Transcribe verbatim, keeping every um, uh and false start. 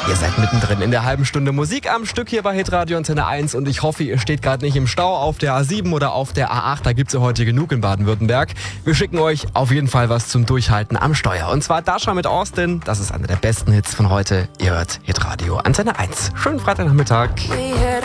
Ihr seid mittendrin in der halben Stunde Musik am Stück hier bei Hitradio Antenne eins und ich hoffe, ihr steht gerade nicht im Stau auf der A sieben oder auf der A acht. Da gibt's ja heute genug in Baden-Württemberg. Wir schicken euch auf jeden Fall was zum Durchhalten am Steuer. Und zwar Dasha mit Austin. Das ist einer der besten Hits von heute. Ihr hört Hitradio Antenne eins. Schönen Freitagnachmittag. We had